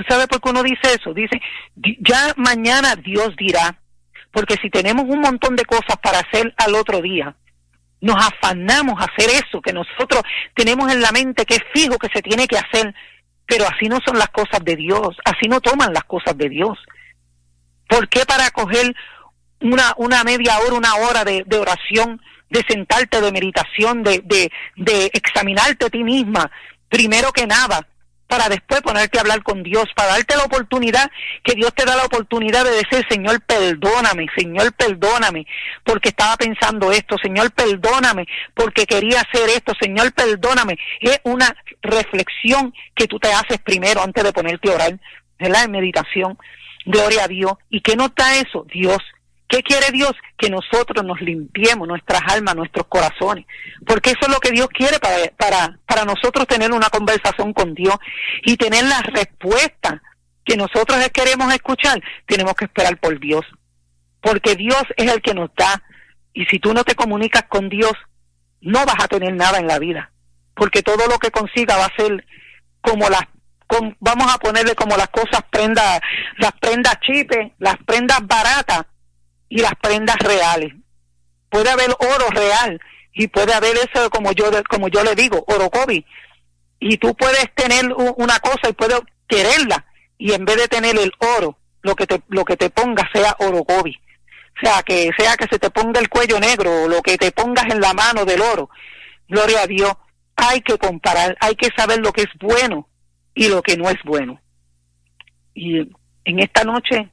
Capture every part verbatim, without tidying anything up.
¿Tú sabes por qué uno dice eso? Dice, ya mañana Dios dirá, porque si tenemos un montón de cosas para hacer al otro día, nos afanamos a hacer eso que nosotros tenemos en la mente, que es fijo que se tiene que hacer, pero así no son las cosas de Dios, así no toman las cosas de Dios. ¿Por qué para coger una una media hora, una hora de, de oración, de sentarte, de meditación, de, de, de examinarte a ti misma, primero que nada, para después ponerte a hablar con Dios, para darte la oportunidad, que Dios te da la oportunidad de decir, Señor, perdóname, Señor, perdóname, porque estaba pensando esto, Señor, perdóname, porque quería hacer esto, Señor, perdóname. Es una reflexión que tú te haces primero antes de ponerte a orar, ¿verdad? En meditación, gloria a Dios. ¿Y qué nos da eso? Dios. ¿Qué quiere Dios? Que nosotros nos limpiemos nuestras almas, nuestros corazones, porque eso es lo que Dios quiere para, para, para nosotros tener una conversación con Dios y tener las respuestas que nosotros queremos escuchar. Tenemos que esperar por Dios, porque Dios es el que nos da, y si tú no te comunicas con Dios, no vas a tener nada en la vida, porque todo lo que consiga va a ser como las, con, vamos a ponerle como las cosas prendas, las prendas chipes, las prendas baratas, y las prendas reales. Puede haber oro real y puede haber eso, como yo como yo le digo, orocobi. Y tú puedes tener una cosa y puedes quererla, y en vez de tener el oro, lo que te lo que te ponga sea orocobi. O sea, que sea que se te ponga el cuello negro, o lo que te pongas en la mano del oro. Gloria a Dios. Hay que comparar, hay que saber lo que es bueno y lo que no es bueno. Y en esta noche,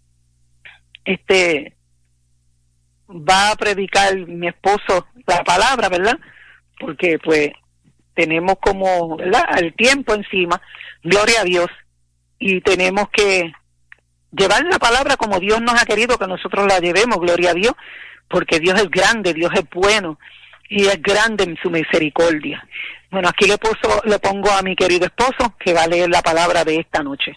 este va a predicar mi esposo la palabra, ¿verdad? Porque pues tenemos como, ¿verdad?, el tiempo encima, gloria a Dios, y tenemos que llevar la palabra como Dios nos ha querido que nosotros la llevemos, gloria a Dios, porque Dios es grande, Dios es bueno, y es grande en su misericordia. Bueno, aquí le, puso, le pongo a mi querido esposo, que va a leer la palabra de esta noche.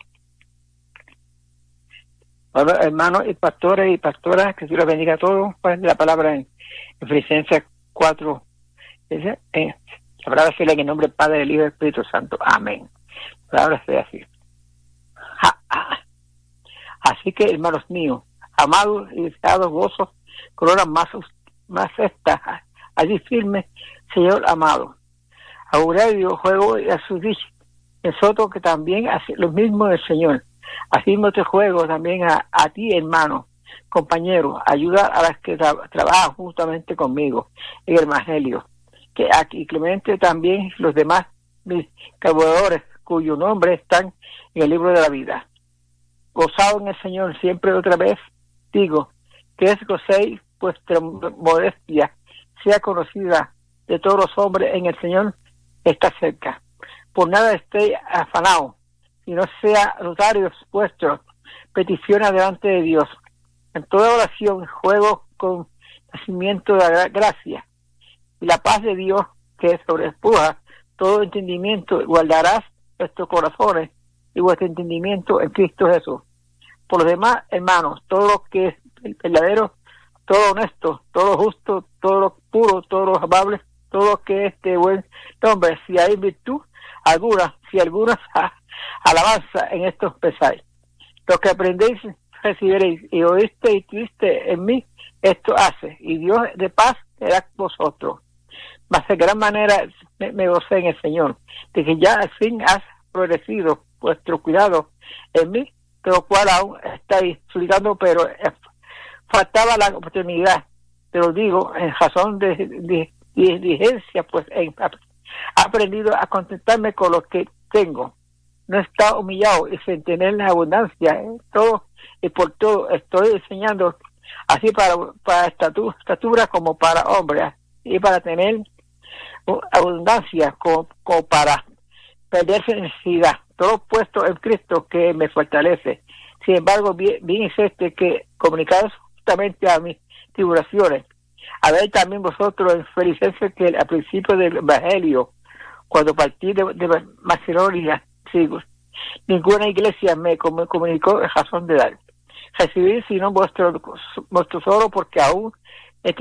Bueno, hermanos y pastores y pastoras, que Dios los bendiga a todos. Pues la palabra en, en Filipenses cuatro, eh, la palabra sea en el nombre del Padre, del Hijo y del Espíritu Santo. Amén. La palabra sea así. Ja, ja. Así que, hermanos míos, amados y deseados gozos, coronas más, más esta, allí firme, Señor amado. A Aurelio juego y a su dicha, nosotros que también hace lo mismo del Señor. Así no te juego también a, a ti, hermano, compañero, ayuda a las que tra- trabajan justamente conmigo en el Evangelio, que aquí Clemente también los demás mis colaboradores cuyo nombre están en el libro de la vida. Gozado en el Señor siempre otra vez, digo, que es gocéis vuestra modestia sea conocida de todos los hombres en el Señor, está cerca. Por nada estéis afanados, y no sea notarios vuestros peticiones delante de Dios. En toda oración, juego con nacimiento de la gracia, y la paz de Dios, que sobrepuja todo entendimiento, guardarás vuestros corazones y vuestro entendimiento en Cristo Jesús. Por lo demás, hermanos, todo lo que es verdadero, todo honesto, todo justo, todo lo puro, todo lo amable, todo lo que es de buen nombre, si hay virtud alguna, si alguna alabanza en estos pensáis. Lo que aprendéis recibiréis, y oíste y tuviste en mí, esto hace, y Dios de paz será vosotros. Mas de gran manera me, me gocé en el Señor, de que ya al fin has progresado vuestro cuidado en mí, de lo cual aún estáis suplicando, pero faltaba la oportunidad. Te lo digo en razón de, de, de diligencia, pues he aprendido a contentarme con lo que tengo. No está humillado y sin tener la abundancia en todo y por todo estoy enseñando, así para para estatura, estatura como para hombres, y para tener abundancia como, como para perderse necesidad. Todo puesto en Cristo que me fortalece. Sin embargo, bien, bien es este que comunicados justamente a mis tribulaciones. A ver también vosotros en Filipenses que al principio del Evangelio, cuando partí de, de Macedonia, sigo, ninguna iglesia me comunicó en razón de dar. Recibí sino vuestro, vuestro tesoro, porque aún en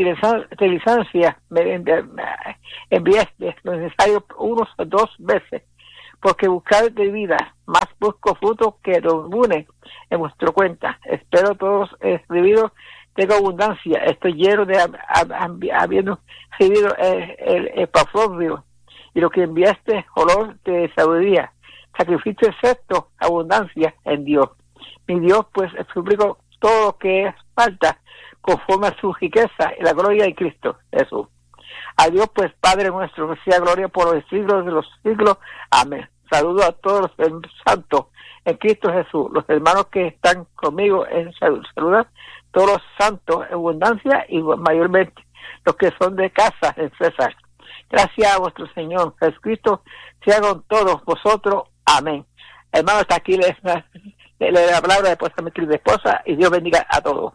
utilizancia me enviaste lo necesario unos dos veces, porque buscar de vida, más busco frutos que abunde en vuestra cuenta. Espero todos escribidos tengo abundancia, estoy lleno de habiendo recibido el, el, el Epafrodito, y lo que enviaste, olor de sabiduría, sacrificio excepto, abundancia en Dios. Mi Dios, pues, suplico todo lo que es falta, conforme a su riqueza y la gloria de Cristo Jesús. A Dios, pues, Padre nuestro, que sea gloria por los siglos de los siglos. Amén. Saludo a todos los santos en Cristo Jesús, los hermanos que están conmigo en salud. Saludar todos los santos en abundancia y mayormente los que son de casa en César. Gracias a vuestro Señor Jesucristo, sea con todos vosotros. Amén. Hermanos, hasta aquí les le doy la palabra después a mi querida esposa y Dios bendiga a todos.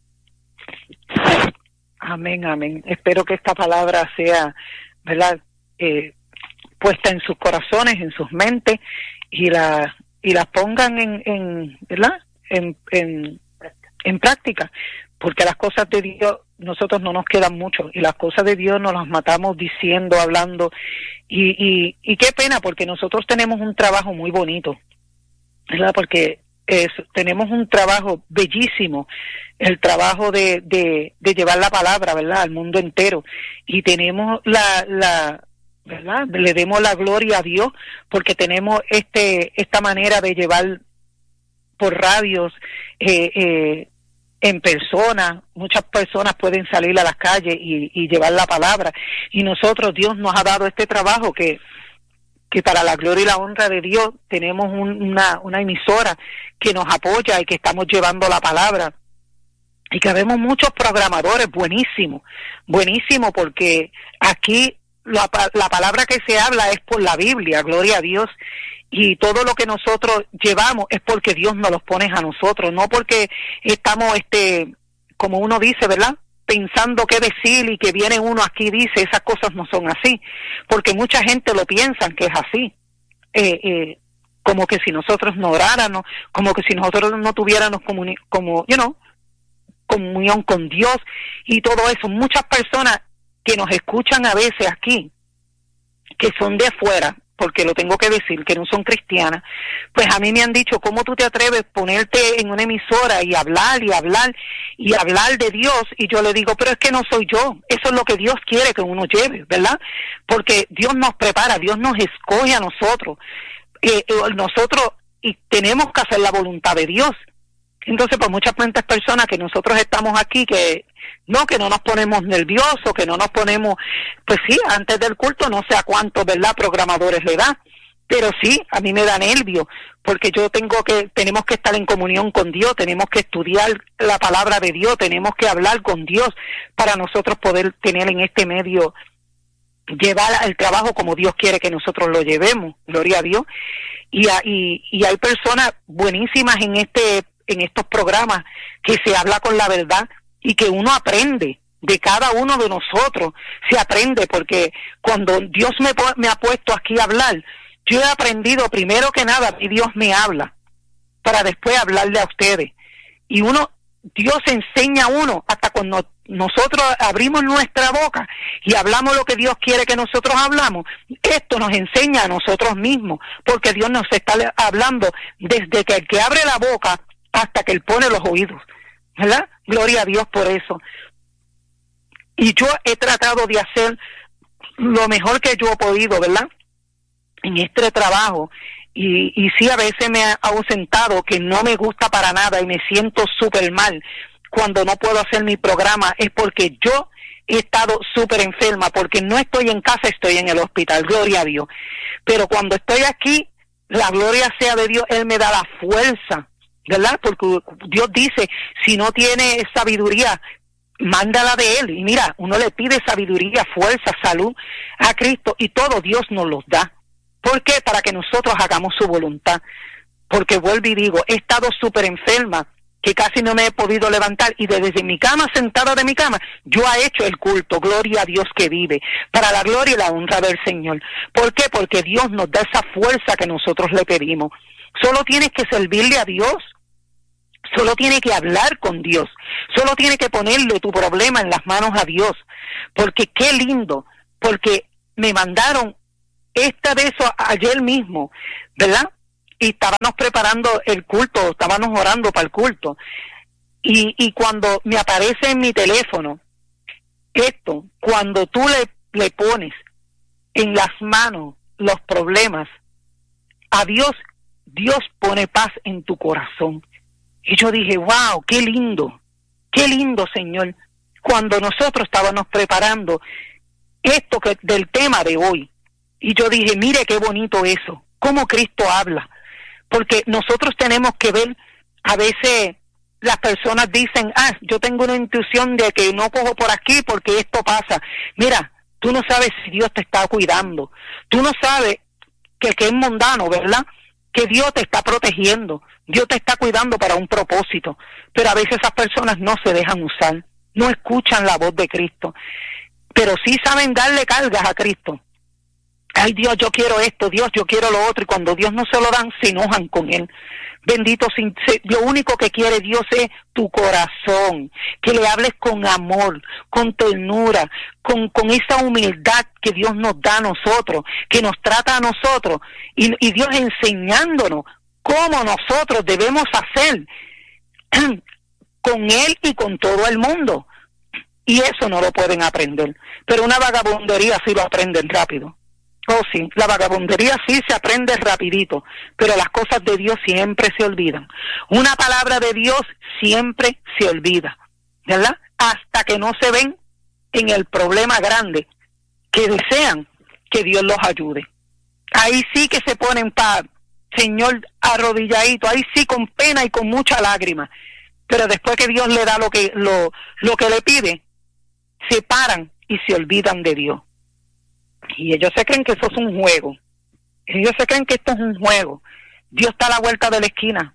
Amén, amén. Espero que esta palabra sea, ¿verdad?, eh, puesta en sus corazones, en sus mentes, y la y las pongan en, en ¿verdad?, en, en, en práctica, porque las cosas de Dios nosotros no nos quedan mucho, y las cosas de Dios nos las matamos diciendo, hablando, y, y, y qué pena, porque nosotros tenemos un trabajo muy bonito, ¿verdad?, porque es, tenemos un trabajo bellísimo, el trabajo de, de, de llevar la palabra, ¿verdad?, al mundo entero, y tenemos la, la ¿verdad?, le demos la gloria a Dios, porque tenemos este esta manera de llevar por radios, eh, eh, en persona. Muchas personas pueden salir a las calles y, y llevar la palabra, y nosotros, Dios nos ha dado este trabajo que que para la gloria y la honra de Dios tenemos un, una, una emisora que nos apoya y que estamos llevando la palabra, y que vemos muchos programadores buenísimos, buenísimos, porque aquí la, la palabra que se habla es por la Biblia, gloria a Dios, y todo lo que nosotros llevamos es porque Dios nos los pone a nosotros, no porque estamos, este, como uno dice, ¿verdad?, pensando qué decir, y que viene uno aquí y dice, esas cosas no son así, porque mucha gente lo piensa que es así, eh, eh, como que si nosotros no oráramos, como que si nosotros no tuviéramos comuni- como, you know, comunión con Dios y todo eso. Muchas personas que nos escuchan a veces aquí, que son de afuera, porque lo tengo que decir, que no son cristianas, pues a mí me han dicho, ¿cómo tú te atreves a ponerte en una emisora y hablar y hablar y hablar de Dios? Y yo le digo, pero es que no soy yo, eso es lo que Dios quiere que uno lleve, ¿verdad? Porque Dios nos prepara, Dios nos escoge a nosotros, eh, eh, nosotros y tenemos que hacer la voluntad de Dios. Entonces, pues muchas personas que nosotros estamos aquí, que no, que no nos ponemos nerviosos, que no nos ponemos, pues sí, antes del culto no sé a cuántos, ¿verdad?, programadores le da, pero sí, a mí me da nervio, porque yo tengo que, tenemos que estar en comunión con Dios, tenemos que estudiar la palabra de Dios, tenemos que hablar con Dios para nosotros poder tener en este medio, llevar el trabajo como Dios quiere que nosotros lo llevemos, gloria a Dios, y, a, y, y hay personas buenísimas en este en estos programas que se habla con la verdad y que uno aprende de cada uno de nosotros, se aprende, porque cuando Dios me, me ha puesto aquí a hablar, yo he aprendido primero que nada, y Dios me habla para después hablarle a ustedes, y uno, Dios enseña a uno hasta cuando nosotros abrimos nuestra boca y hablamos lo que Dios quiere que nosotros hablamos. Esto nos enseña a nosotros mismos, porque Dios nos está hablando desde que el que abre la boca hasta que él pone los oídos, ¿verdad? Gloria a Dios por eso. Y yo he tratado de hacer lo mejor que yo he podido, ¿verdad?, en este trabajo, y, y sí, a veces me he ausentado, que no me gusta para nada y me siento súper mal cuando no puedo hacer mi programa, es porque yo he estado súper enferma, porque no estoy en casa, estoy en el hospital, gloria a Dios. Pero cuando estoy aquí, la gloria sea de Dios, Él me da la fuerza, ¿verdad? Porque Dios dice, si no tiene sabiduría, mándala de Él. Y mira, uno le pide sabiduría, fuerza, salud a Cristo, y todo Dios nos los da. ¿Por qué? Para que nosotros hagamos su voluntad. Porque vuelvo y digo, he estado súper enferma, que casi no me he podido levantar, y desde mi cama, sentada de mi cama, yo he hecho el culto, gloria a Dios que vive, para la gloria y la honra del Señor. ¿Por qué? Porque Dios nos da esa fuerza que nosotros le pedimos. Solo tienes que servirle a Dios. Solo tiene que hablar con Dios, solo tiene que ponerle tu problema en las manos a Dios, porque qué lindo, porque me mandaron esta de eso ayer mismo, ¿verdad? Y estábamos preparando el culto, estábamos orando para el culto. Y, y cuando me aparece en mi teléfono, esto, cuando tú le, le pones en las manos los problemas a Dios, Dios pone paz en tu corazón. Y yo dije, wow, qué lindo, qué lindo, Señor. Cuando nosotros estábamos preparando esto que del tema de hoy, y yo dije, mire qué bonito eso, cómo Cristo habla, porque nosotros tenemos que ver, a veces las personas dicen, ah, yo tengo una intuición de que no cojo por aquí porque esto pasa. Mira, tú no sabes si Dios te está cuidando, tú no sabes que, que es mundano, ¿verdad? Que Dios te está protegiendo, Dios te está cuidando para un propósito, pero a veces esas personas no se dejan usar, no escuchan la voz de Cristo, pero sí saben darle cargas a Cristo. Ay, Dios, yo quiero esto, Dios, yo quiero lo otro, y cuando Dios no se lo dan, se enojan con Él. Bendito, lo único que quiere Dios es tu corazón, que le hables con amor, con ternura, con, con esa humildad que Dios nos da a nosotros, que nos trata a nosotros, y, y Dios enseñándonos cómo nosotros debemos hacer con Él y con todo el mundo. Y eso no lo pueden aprender, pero una vagabundería sí lo aprenden rápido. Oh, sí, la vagabundería sí se aprende rapidito, pero las cosas de Dios siempre se olvidan. Una palabra de Dios siempre se olvida, ¿verdad? Hasta que no se ven en el problema grande, que desean que Dios los ayude. Ahí sí que se ponen para, Señor, arrodilladito, ahí sí con pena y con mucha lágrima, pero después que Dios le da lo que, lo, lo que le pide, se paran y se olvidan de Dios. Y ellos se creen que eso es un juego. Ellos se creen que esto es un juego. Dios está a la vuelta de la esquina.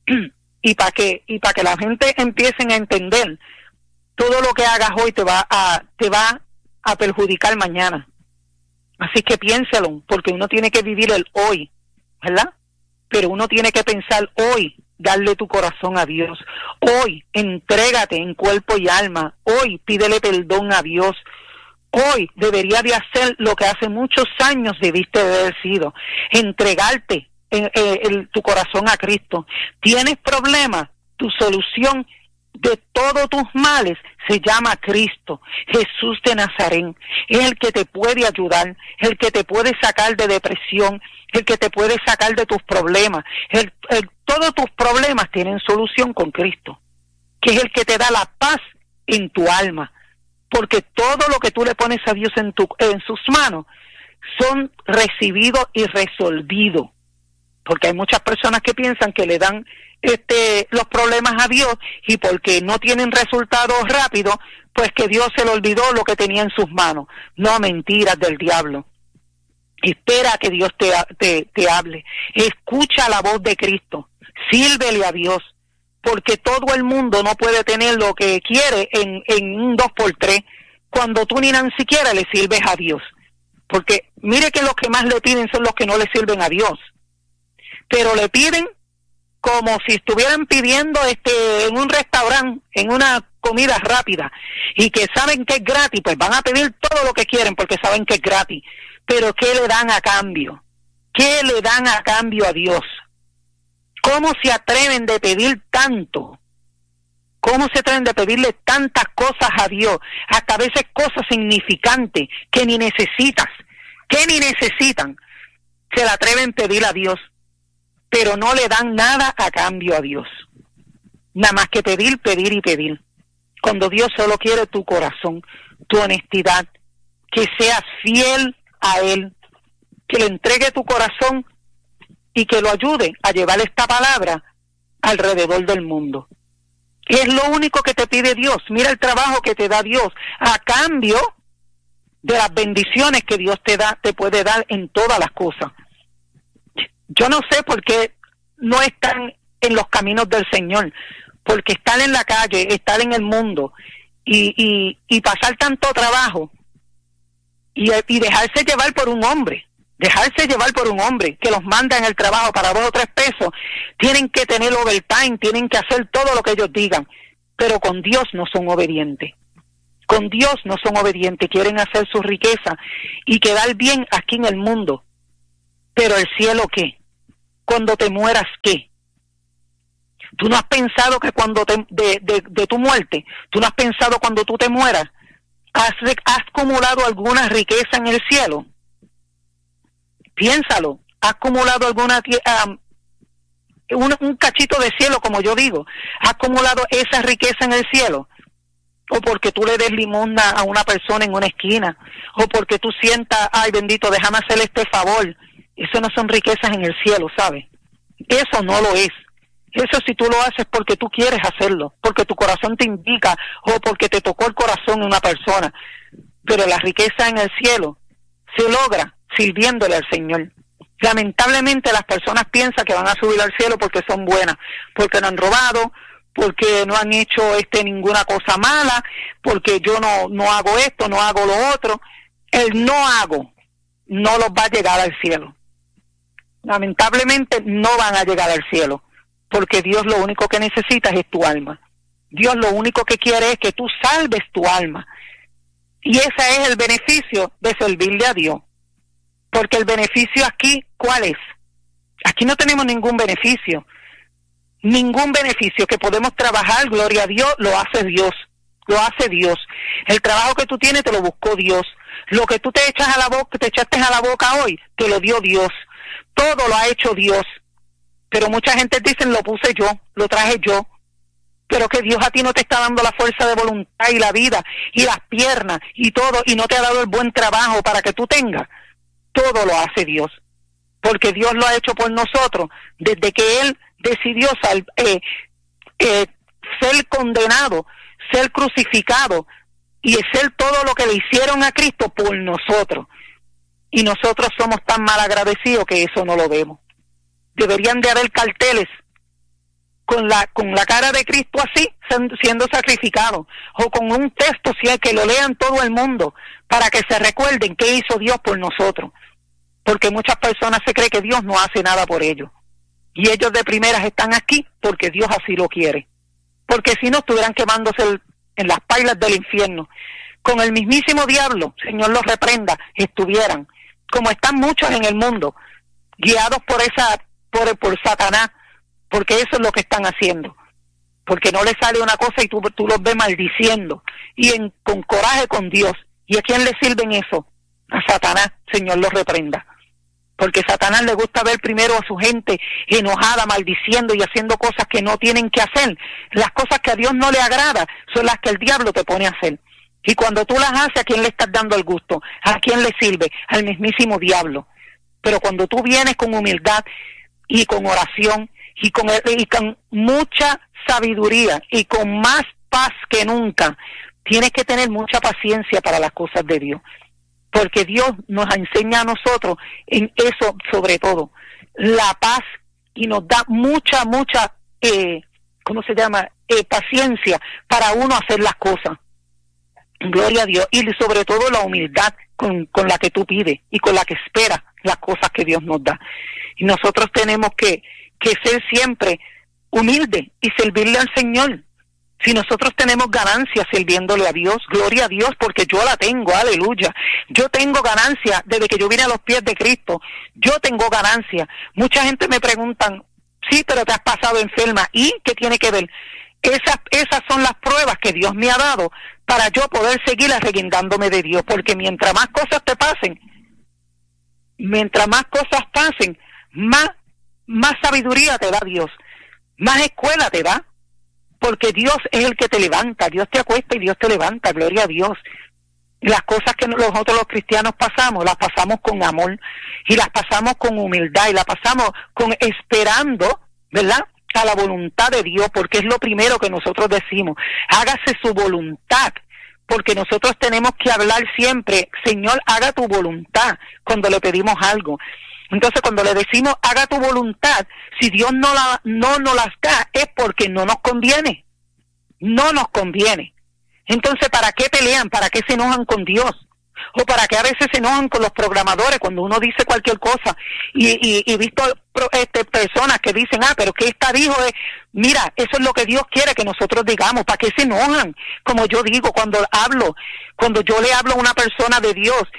Y para que y para que la gente empiecen a entender, todo lo que hagas hoy te va a te va a perjudicar mañana. Así que piénselo, porque uno tiene que vivir el hoy, ¿verdad? Pero uno tiene que pensar hoy, darle tu corazón a Dios. Hoy, entrégate en cuerpo y alma. Hoy, pídele perdón a Dios. Hoy debería de hacer lo que hace muchos años debiste de haber sido, entregarte en, en, en tu corazón a Cristo. ¿Tienes problemas? Tu solución de todos tus males se llama Cristo, Jesús de Nazaret. Es el que te puede ayudar, el que te puede sacar de depresión, el que te puede sacar de tus problemas. El, el, todos tus problemas tienen solución con Cristo, que es el que te da la paz en tu alma. Porque todo lo que tú le pones a Dios en, tu, en sus manos son recibidos y resolvidos. Porque hay muchas personas que piensan que le dan este los problemas a Dios y porque no tienen resultados rápidos, pues que Dios se le olvidó lo que tenía en sus manos. No, mentiras del diablo. Espera a que Dios te, te, te hable. Escucha la voz de Cristo. Sírvele a Dios. Porque todo el mundo no puede tener lo que quiere en, en un dos por tres, cuando tú ni tan siquiera le sirves a Dios. Porque mire que los que más le piden son los que no le sirven a Dios. Pero le piden como si estuvieran pidiendo este en un restaurante, en una comida rápida, y que saben que es gratis, pues van a pedir todo lo que quieren porque saben que es gratis. Pero ¿qué le dan a cambio? ¿Qué le dan a cambio a Dios? ¿Cómo se atreven de pedir tanto? ¿Cómo se atreven de pedirle tantas cosas a Dios? Hasta a veces cosas significantes que ni necesitas, que ni necesitan. Se la atreven a pedir a Dios, pero no le dan nada a cambio a Dios. Nada más que pedir, pedir y pedir. Cuando Dios solo quiere tu corazón, tu honestidad, que seas fiel a Él, que le entregue tu corazón y que lo ayude a llevar esta palabra alrededor del mundo. Es lo único que te pide Dios. Mira el trabajo que te da Dios a cambio de las bendiciones que Dios te da, te puede dar en todas las cosas. Yo no sé por qué no están en los caminos del Señor, porque estar en la calle, estar en el mundo y, y, y pasar tanto trabajo y, y dejarse llevar por un hombre. Dejarse llevar por un hombre que los manda en el trabajo para dos o tres pesos, tienen que tener overtime, tienen que hacer todo lo que ellos digan, pero con Dios no son obedientes. Con Dios no son obedientes, quieren hacer su riqueza y quedar bien aquí en el mundo, Pero el cielo, ¿qué? Cuando te mueras, ¿qué? ¿Tú no has pensado que cuando te, de, de, de tu muerte, tú no has pensado cuando tú te mueras, has, has acumulado alguna riqueza en el cielo? Piénsalo, has acumulado alguna um, un, un cachito de cielo, como yo digo, has acumulado esa riqueza en el cielo, o porque tú le des limosna a una persona en una esquina, o porque tú sientas, ay bendito, déjame hacerle este favor. Eso no son riquezas en el cielo, ¿sabes? Eso no lo es. Eso si tú lo haces porque tú quieres hacerlo, porque tu corazón te indica, o porque te tocó el corazón de una persona. Pero la riqueza en el cielo se logra sirviéndole al Señor. Lamentablemente las personas piensan que van a subir al cielo porque son buenas, porque no han robado, porque no han hecho este ninguna cosa mala, porque yo no, no hago esto, no hago lo otro. El no hago no los va a llegar al cielo. Lamentablemente no van a llegar al cielo, porque Dios lo único que necesita es tu alma. Dios lo único que quiere es que tú salves tu alma. Y ese es el beneficio de servirle a Dios. Porque el beneficio aquí, ¿cuál es? Aquí no tenemos ningún beneficio. Ningún beneficio que podemos trabajar, gloria a Dios, lo hace Dios. Lo hace Dios. El trabajo que tú tienes te lo buscó Dios. Lo que tú te echas a la boca, te echaste a la boca hoy, te lo dio Dios. Todo lo ha hecho Dios. Pero mucha gente dice, lo puse yo, lo traje yo. Pero que Dios a ti no te está dando la fuerza de voluntad y la vida y las piernas y todo, y no te ha dado el buen trabajo para que tú tengas. Todo lo hace Dios. Porque Dios lo ha hecho por nosotros desde que Él decidió sal, eh, eh, ser condenado, ser crucificado y ser todo lo que le hicieron a Cristo por nosotros. Y nosotros somos tan mal agradecidos que eso no lo vemos. Deberían de haber carteles con la con la cara de Cristo así, siendo sacrificado, o con un texto si hay que lo lean todo el mundo, para que se recuerden qué hizo Dios por nosotros. Porque muchas personas se creen que Dios no hace nada por ellos. Y ellos de primeras están aquí porque Dios así lo quiere. Porque si no, estuvieran quemándose el, en las pailas del infierno. Con el mismísimo diablo, Señor los reprenda, estuvieran, como están muchos en el mundo, guiados por esa por, por Satanás, porque eso es lo que están haciendo. Porque no les sale una cosa y tú, tú los ves maldiciendo, y en, con coraje con Dios. ¿Y a quién le sirven eso? A Satanás, Señor los reprenda. Porque Satanás le gusta ver primero a su gente enojada, maldiciendo y haciendo cosas que no tienen que hacer. Las cosas que a Dios no le agrada son las que el diablo te pone a hacer. Y cuando tú las haces, ¿a quién le estás dando el gusto? ¿A quién le sirve? Al mismísimo diablo. Pero cuando tú vienes con humildad y con oración y con, y con mucha sabiduría y con más paz que nunca, tienes que tener mucha paciencia para las cosas de Dios. Porque Dios nos enseña a nosotros en eso sobre todo, la paz, y nos da mucha, mucha, eh, ¿cómo se llama? Eh, paciencia para uno hacer las cosas. Gloria a Dios. Y sobre todo la humildad con, con la que tú pides y con la que esperas las cosas que Dios nos da. Y nosotros tenemos que, que ser siempre humildes y servirle al Señor. Si nosotros tenemos ganancia sirviéndole a Dios, gloria a Dios, porque yo la tengo, aleluya. Yo tengo ganancia desde que yo vine a los pies de Cristo. Yo tengo ganancia. Mucha gente me preguntan, sí, pero te has pasado enferma. ¿Y qué tiene que ver? Esas, esas son las pruebas que Dios me ha dado para yo poder seguir arreguindándome de Dios. Porque mientras más cosas te pasen, mientras más cosas pasen, más, más sabiduría te da Dios, más escuela te da. Porque Dios es el que te levanta, Dios te acuesta y Dios te levanta, gloria a Dios. Las cosas que nosotros los cristianos pasamos, las pasamos con amor, y las pasamos con humildad, y las pasamos con esperando, ¿verdad?, a la voluntad de Dios, porque es lo primero que nosotros decimos, hágase su voluntad, porque nosotros tenemos que hablar siempre, Señor, haga tu voluntad, cuando le pedimos algo. Entonces, cuando le decimos, haga tu voluntad, si Dios no la no nos las da, es porque no nos conviene. No nos conviene. Entonces, ¿para qué pelean? ¿Para qué se enojan con Dios? O para qué a veces se enojan con los programadores cuando uno dice cualquier cosa. Y, y, y visto este, personas que dicen, ah, pero que esta dijo, es, mira, eso es lo que Dios quiere que nosotros digamos. ¿Para qué se enojan? Como yo digo, cuando hablo, cuando yo le hablo a una persona de Dios,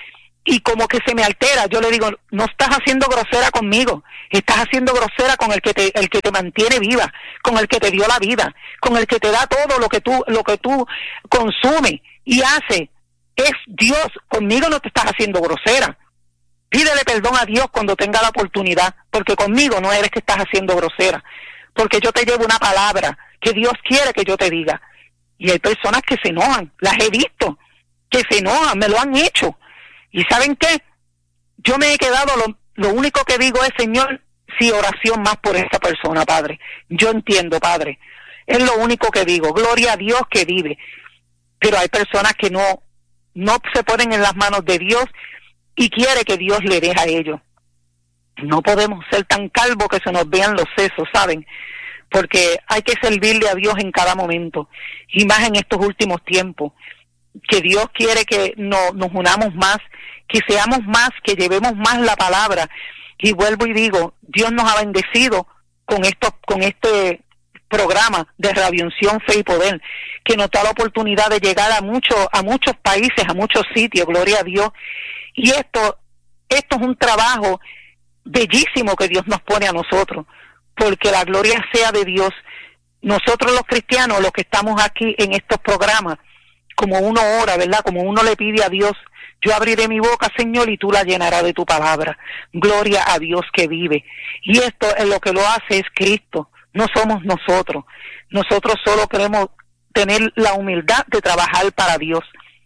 y como que se me altera, yo le digo, no estás haciendo grosera conmigo, estás haciendo grosera con el que te, el que te mantiene viva, con el que te dio la vida, con el que te da todo lo que tú, lo que tú consumes y haces, es Dios. Conmigo no te estás haciendo grosera. Pídele perdón a Dios cuando tenga la oportunidad, porque conmigo no eres que estás haciendo grosera, porque yo te llevo una palabra que Dios quiere que yo te diga. Y hay personas que se enojan, las he visto, que se enojan, me lo han hecho. ¿Y saben qué? Yo me he quedado, lo, lo único que digo es, Señor, sí, oración más por esta persona, Padre. Yo entiendo, Padre. Es lo único que digo. Gloria a Dios que vive. Pero hay personas que no, no se ponen en las manos de Dios y quiere que Dios le deje a ellos. No podemos ser tan calvos que se nos vean los sesos, ¿saben? Porque hay que servirle a Dios en cada momento. Y más en estos últimos tiempos. Que Dios quiere que no, nos unamos más, que seamos más, que llevemos más la palabra. Y vuelvo y digo, Dios nos ha bendecido con esto, con este programa de Radio Unción, Fe y Poder, que nos da la oportunidad de llegar a muchos, a muchos países, a muchos sitios, gloria a Dios. Y esto, esto es un trabajo bellísimo que Dios nos pone a nosotros, porque la gloria sea de Dios. Nosotros los cristianos, los que estamos aquí en estos programas, como uno ora, ¿verdad? Como uno le pide a Dios, yo abriré mi boca, Señor, y tú la llenarás de tu palabra. Gloria a Dios que vive. Y esto es lo que lo hace es Cristo, no somos nosotros. Nosotros solo queremos tener la humildad de trabajar para Dios.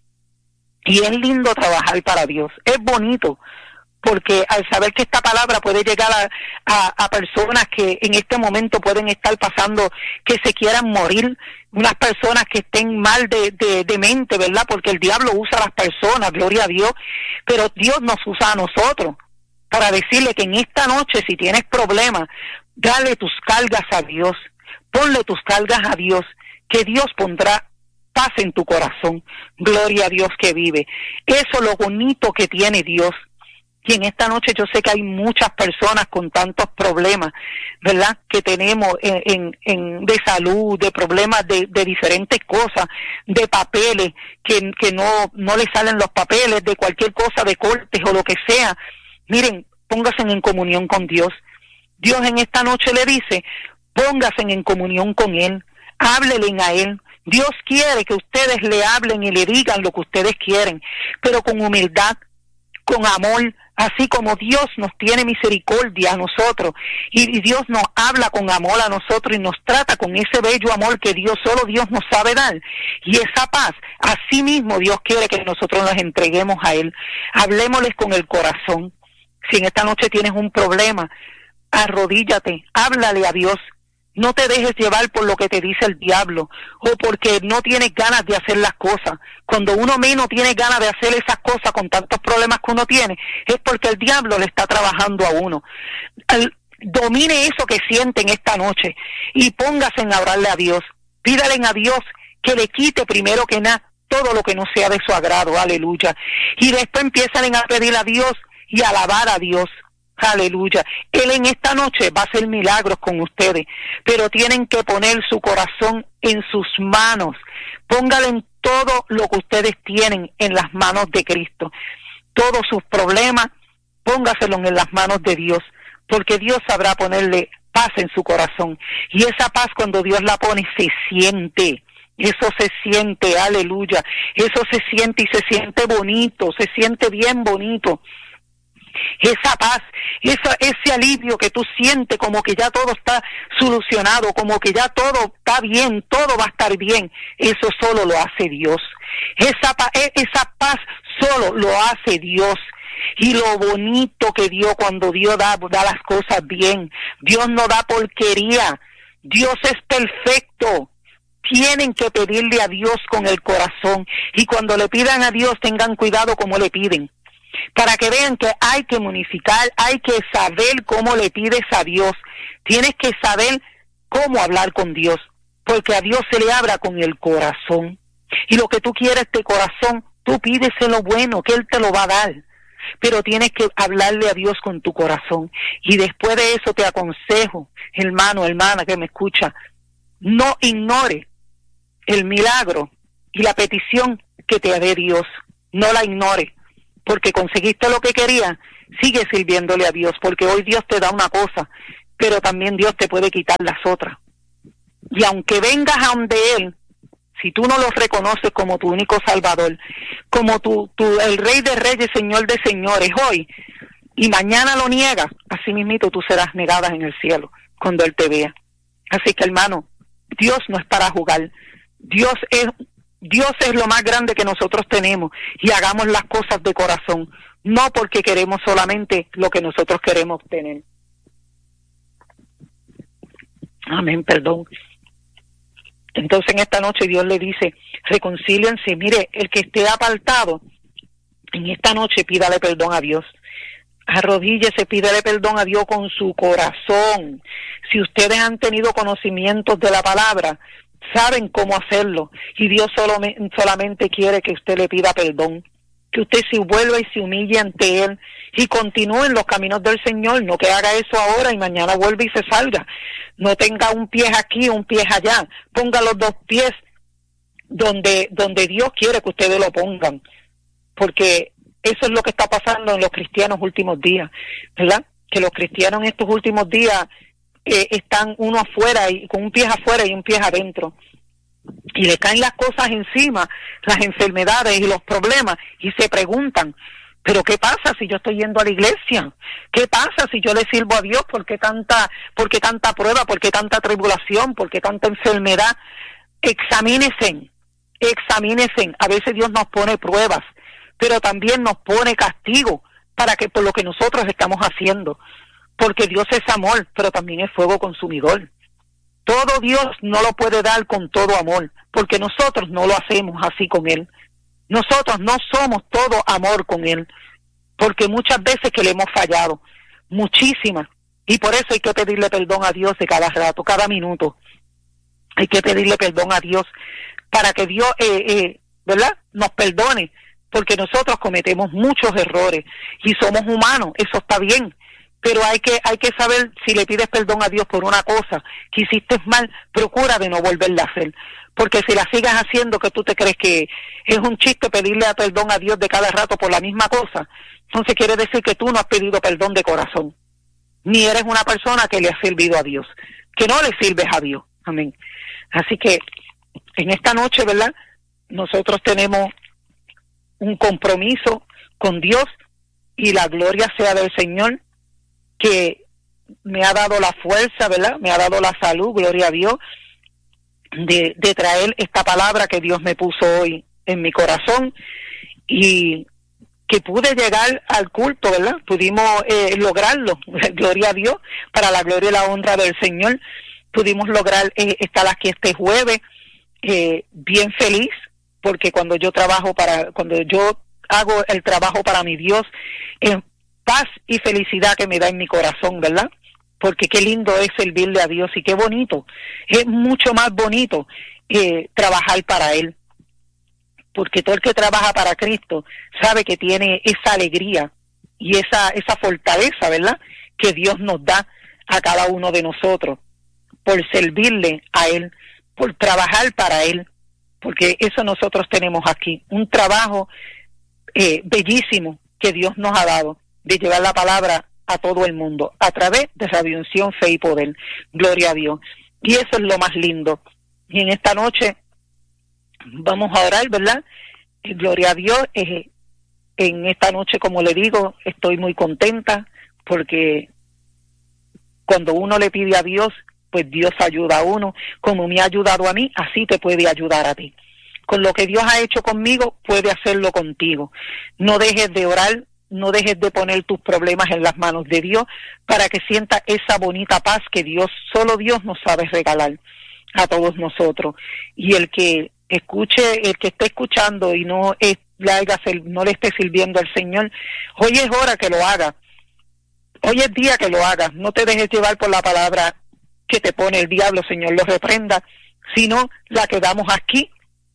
Y es lindo trabajar para Dios, es bonito, porque al saber que esta palabra puede llegar a, a, a personas que en este momento pueden estar pasando, que se quieran morir, unas personas que estén mal de, de, de mente, ¿verdad? Porque el diablo usa a las personas, gloria a Dios, pero Dios nos usa a nosotros para decirle que en esta noche, si tienes problemas, dale tus cargas a Dios, ponle tus cargas a Dios, que Dios pondrá paz en tu corazón. Gloria a Dios que vive. Eso es lo bonito que tiene Dios. Y en esta noche yo sé que hay muchas personas con tantos problemas, ¿verdad?, que tenemos en, en, en de salud, de problemas de, de diferentes cosas, de papeles, que, que no, no le salen los papeles, de cualquier cosa, de cortes o lo que sea. Miren, pónganse en comunión con Dios. Dios en esta noche le dice, pónganse en comunión con Él, háblenle a Él. Dios quiere que ustedes le hablen y le digan lo que ustedes quieren, pero con humildad, con amor, así como Dios nos tiene misericordia a nosotros, y, y Dios nos habla con amor a nosotros y nos trata con ese bello amor que Dios, solo Dios nos sabe dar, y esa paz, así mismo Dios quiere que nosotros nos entreguemos a Él. Hablémosles con el corazón. Si en esta noche tienes un problema, arrodíllate, háblale a Dios. No te dejes llevar por lo que te dice el diablo o porque no tienes ganas de hacer las cosas. Cuando uno menos tiene ganas de hacer esas cosas con tantos problemas que uno tiene, es porque el diablo le está trabajando a uno. El, domine eso que siente en esta noche y póngase en orarle a Dios. Pídale a Dios que le quite primero que nada todo lo que no sea de su agrado. Aleluya. Y después empiezan a pedir a Dios y a alabar a Dios. Aleluya. Él en esta noche va a hacer milagros con ustedes, pero tienen que poner su corazón en sus manos. Póngale todo lo que ustedes tienen en las manos de Cristo. Todos sus problemas, póngaselos en las manos de Dios, porque Dios sabrá ponerle paz en su corazón. Y esa paz, cuando Dios la pone, se siente. Eso se siente, aleluya. Eso se siente y se siente bonito, se siente bien bonito. Esa paz, esa, ese alivio que tú sientes como que ya todo está solucionado, como que ya todo está bien, todo va a estar bien, eso solo lo hace Dios. Esa, esa paz solo lo hace Dios. Y lo bonito que Dios, cuando Dios da, da las cosas bien, Dios no da porquería, Dios es perfecto. Tienen que pedirle a Dios con el corazón, y cuando le pidan a Dios tengan cuidado como le piden, para que vean que hay que unificar, hay que saber cómo le pides a Dios. Tienes que saber cómo hablar con Dios, porque a Dios se le habla con el corazón. Y lo que tú quieres de corazón, tú pídeselo bueno, que Él te lo va a dar. Pero tienes que hablarle a Dios con tu corazón. Y después de eso te aconsejo, hermano, hermana que me escucha, no ignore el milagro y la petición que te dé Dios. No la ignore. porque conseguiste lo que querías, sigue sirviéndole a Dios, porque hoy Dios te da una cosa, pero también Dios te puede quitar las otras. Y aunque vengas a donde Él, si tú no lo reconoces como tu único Salvador, como tu, tu el Rey de Reyes, Señor de Señores, hoy, y mañana lo niegas, así mismito tú serás negada en el cielo, cuando Él te vea. Así que, hermano, Dios no es para jugar. Dios es, Dios es lo más grande que nosotros tenemos, y hagamos las cosas de corazón, no porque queremos solamente lo que nosotros queremos obtener. Amén, perdón. Entonces en esta noche Dios le dice, reconcíliense. Mire, el que esté apartado, en esta noche pídale perdón a Dios. Arrodíllese, pídele perdón a Dios con su corazón. Si ustedes han tenido conocimientos de la palabra, saben cómo hacerlo. Y Dios solo, solamente quiere que usted le pida perdón. Que usted se vuelva y se humille ante Él y continúe en los caminos del Señor. No que haga eso ahora y mañana vuelva y se salga. No tenga un pie aquí, un pie allá. Ponga los dos pies donde, donde Dios quiere que ustedes lo pongan. Porque eso es lo que está pasando en los cristianos últimos días, ¿verdad? Que los cristianos en estos últimos días eh, están uno afuera, y con un pie afuera y un pie adentro. Y le caen las cosas encima, las enfermedades y los problemas, y se preguntan, pero ¿qué pasa si yo estoy yendo a la iglesia? ¿Qué pasa si yo le sirvo a Dios? ¿Por qué tanta, por qué tanta prueba? ¿Por qué tanta tribulación? ¿Por qué tanta enfermedad? Examínense, examínense. A veces Dios nos pone pruebas, pero también nos pone castigo para que por lo que nosotros estamos haciendo. Porque Dios es amor, pero también es fuego consumidor. Todo Dios no lo puede dar con todo amor, porque nosotros no lo hacemos así con Él. Nosotros no somos todo amor con Él, porque muchas veces que le hemos fallado, muchísimas, y por eso hay que pedirle perdón a Dios de cada rato, cada minuto. Hay que pedirle perdón a Dios para que Dios, eh, eh, ¿verdad?, nos perdone, porque nosotros cometemos muchos errores y somos humanos, eso está bien. Pero hay que hay que saber, si le pides perdón a Dios por una cosa que hiciste mal, procura de no volverla a hacer. Porque si la sigas haciendo, que tú te crees que es un chiste pedirle perdón a Dios de cada rato por la misma cosa, entonces quiere decir que tú no has pedido perdón de corazón. Ni eres una persona que le ha servido a Dios, que no le sirves a Dios. Amén. Así que en esta noche, ¿verdad?, nosotros tenemos un compromiso con Dios, y la gloria sea del Señor, que me ha dado la fuerza, ¿verdad?, me ha dado la salud, gloria a Dios, de, de traer esta palabra que Dios me puso hoy en mi corazón, y que pude llegar al culto, ¿verdad? Pudimos eh, lograrlo, gloria a Dios, para la gloria y la honra del Señor. Pudimos lograr eh, estar aquí este jueves, eh, bien feliz, porque cuando yo trabajo para, cuando yo hago el trabajo para mi Dios, eh, paz y felicidad que me da en mi corazón, ¿verdad? Porque qué lindo es servirle a Dios, y qué bonito, es mucho más bonito eh, trabajar para Él, porque todo el que trabaja para Cristo sabe que tiene esa alegría y esa esa fortaleza, ¿verdad?, que Dios nos da a cada uno de nosotros, por servirle a Él, por trabajar para Él, porque eso nosotros tenemos aquí, un trabajo eh, bellísimo que Dios nos ha dado, de llevar la palabra a todo el mundo, a través de Radio Unción, Fe y Poder. Gloria a Dios. Y eso es lo más lindo. Y en esta noche vamos a orar, ¿verdad? Y gloria a Dios. Eh, en esta noche, como le digo, estoy muy contenta, porque cuando uno le pide a Dios, pues Dios ayuda a uno. Como me ha ayudado a mí, así te puede ayudar a ti. Con lo que Dios ha hecho conmigo, puede hacerlo contigo. No dejes de orar, no dejes de poner tus problemas en las manos de Dios, para que sientas esa bonita paz que Dios, solo Dios nos sabe regalar a todos nosotros. Y el que escuche, el que esté escuchando y no, es, le, haga, no le esté sirviendo al Señor, hoy es hora que lo haga. Hoy es día que lo hagas. No te dejes llevar por la palabra que te pone el diablo, Señor lo reprenda, sino la que damos aquí,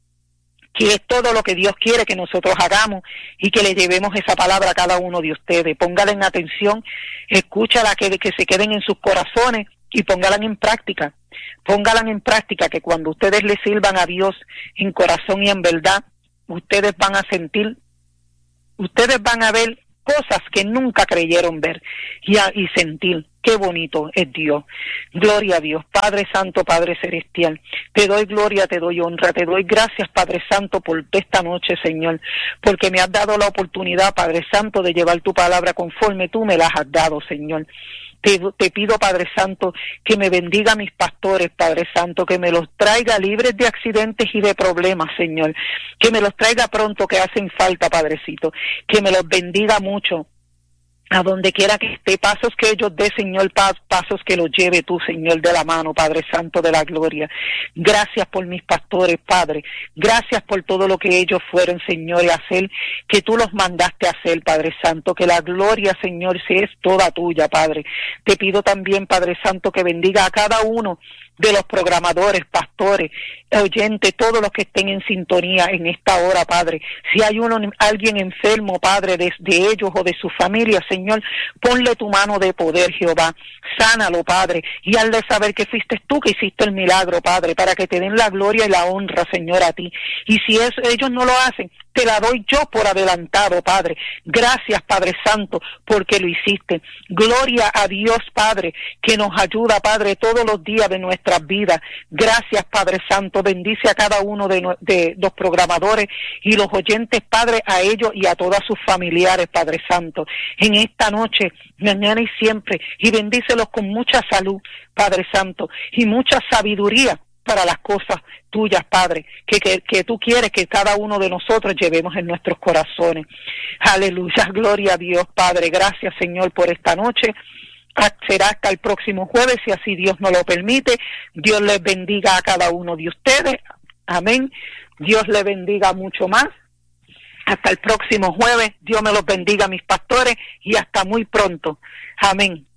que es todo lo que Dios quiere que nosotros hagamos, y que le llevemos esa palabra a cada uno de ustedes. Póngala en atención, escúchala, que, que se queden en sus corazones, y póngala en práctica. Póngala en práctica, que cuando ustedes le sirvan a Dios en corazón y en verdad, ustedes van a sentir ustedes van a ver cosas que nunca creyeron ver y, a, y sentir. Qué bonito es Dios. Gloria a Dios. Padre Santo, Padre Celestial, te doy gloria, te doy honra, te doy gracias, Padre Santo, por esta noche, Señor, porque me has dado la oportunidad, Padre Santo, de llevar tu palabra conforme tú me la has dado, Señor. Te, te pido, Padre Santo, que me bendiga a mis pastores, Padre Santo, que me los traiga libres de accidentes y de problemas, Señor, que me los traiga pronto, que hacen falta, Padrecito, que me los bendiga mucho, a donde quiera que esté, pasos que ellos dé, Señor, pasos que los lleve tú, Señor, de la mano, Padre Santo de la gloria. Gracias por mis pastores, Padre. Gracias por todo lo que ellos fueron, Señor, y hacer, que tú los mandaste a hacer, Padre Santo. Que la gloria, Señor, sí es toda tuya, Padre. Te pido también, Padre Santo, que bendiga a cada uno de los programadores, pastores, oyentes, todos los que estén en sintonía en esta hora, Padre. Si hay uno, alguien enfermo, Padre, de, de ellos o de su familia, Señor, ponle tu mano de poder, Jehová. Sánalo, Padre, y hazle saber que fuiste tú que hiciste el milagro, Padre, para que te den la gloria y la honra, Señor, a ti. Y si eso, ellos no lo hacen, te la doy yo por adelantado, Padre. Gracias, Padre Santo, porque lo hiciste. Gloria a Dios, Padre, que nos ayuda, Padre, todos los días de nuestras vidas. Gracias, Padre Santo. Bendice a cada uno de, de los programadores y los oyentes, Padre, a ellos y a todas sus familiares, Padre Santo. En esta noche, mañana y siempre, y bendícelos con mucha salud, Padre Santo, y mucha sabiduría para las cosas tuyas, Padre, que, que, que tú quieres que cada uno de nosotros llevemos en nuestros corazones. Aleluya, gloria a Dios, Padre. Gracias, Señor, por esta noche. Será hasta el próximo jueves, si así Dios nos lo permite. Dios les bendiga a cada uno de ustedes. Amén. Dios les bendiga mucho más. Hasta el próximo jueves. Dios me los bendiga a mis pastores y hasta muy pronto. Amén.